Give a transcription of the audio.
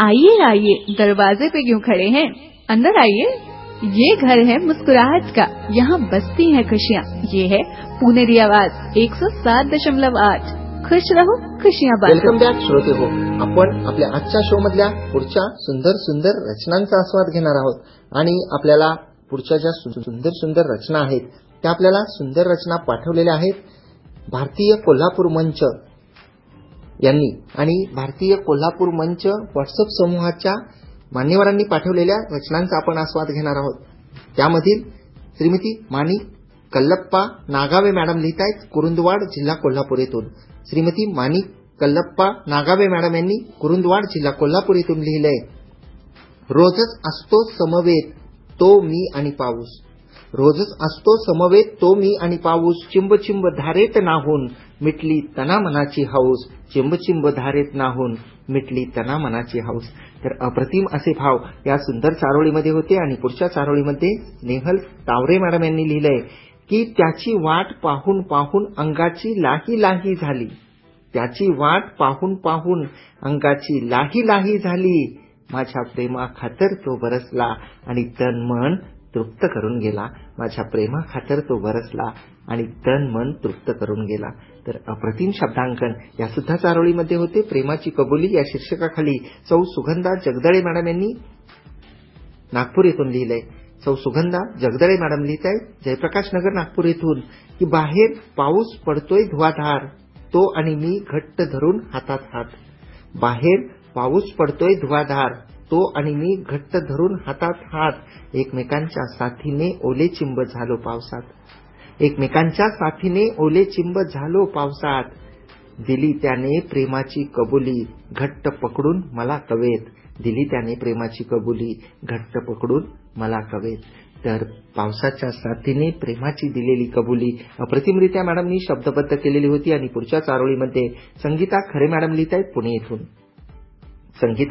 आइए आइए, दरवाजे पे क्यों खड़े हैं, अंदर आइए। ये घर है मुस्कुराहट का, यहाँ बसती हैं खुशियाँ। ये है पुणेरी आवाज 107.8। खुश रहो, खुशियाँ बांटो। वेलकम बॅक श्रोते हो, आपण आपल्या आजच्या शो मधल्या पुढच्या सुंदर सुंदर रचनांचा आस्वाद घेणार आहोत. आणि आपल्याला पुढच्या ज्या सुंदर सुंदर रचना आहेत त्या आपल्याला सुंदर रचना पाठवलेल्या आहेत भारतीय कोल्हापूर मंच यांनी. आणि भारतीय कोल्हापूर मंच व्हॉट्सअप समूहाच्या मान्यवरांनी पाठवलेल्या रचनांचा आपण आस्वाद घेणार आहोत. त्यामधील श्रीमती मानी कल्लप्पा नागावे मॅडम लिहित आहेत कुरुंदवाड जिल्हा कोल्हापूर येथून. श्रीमती मानी कल्लप्पा नागावे मॅडम यांनी कुरुंदवाड जिल्हा कोल्हापूर येथून लिहिलंय. रोजच असतो समवेत तो मी आणि पाऊस. रोजच असतो समवेत तो मी आणि पाऊस. चिंब चिंब धारेत नाहून मिटली तना मनाची हौस. चिंब चिंब धारेत नाहून मिटली तना मनाची हौस. तर अप्रतिम असे भाव या सुंदर चारोळीमध्ये होते. आणि पुढच्या चारोळीमध्ये नेहल तावरे मॅडम यांनी लिहिलंय की त्याची वाट पाहून पाहून अंगाची लाही लाही झाली. त्याची वाट पाहून पाहून अंगाची लाही लाही झाली. माझ्या प्रेमा खातर तो बरसला आणि तन मन तृप्त करून गेला. माझ्या प्रेमा खातर तो बरसला आणि तन मन तृप्त करून गेला. तर अप्रतिम शब्दांकन या सुद्धा चारोळीमध्ये होते. प्रेमाची कबुली या शीर्षकाखाली सौ सुगंधा जगदळे मॅडम यांनी नागपूर येथून लिहिलंय. सौ सुगंधा जगदळे मॅडम लिहित आहेत जयप्रकाश नगर नागपूर येथून की बाहेर पाऊस पडतोय धुवाधार तो आणि मी घट्ट धरून हातात हात. बाहेर पाऊस पडतोय धुवाधार तो आणि मी घट्ट धरून हातात हात. एकमेकांच्या साथीने ओले चिंब झालो पावसात. एकमेकांच्या साथीने ओले चिंब झालो पावसात. दिली त्याने प्रेमाची कबुली घट्ट पकडून मला कवेत. दिली त्याने प्रेमाची कबुली घट्ट पकडून मला कवेत. तर पावसाच्या साथीने प्रेमाची दिलेली कबुली अप्रतिमरित्या मॅडमनी शब्दबद्ध केलेली होती. आणि पुढच्या चारोळीमध्ये संगीता खरे मॅडम लिहित आहेत पुणे येथून. संगीता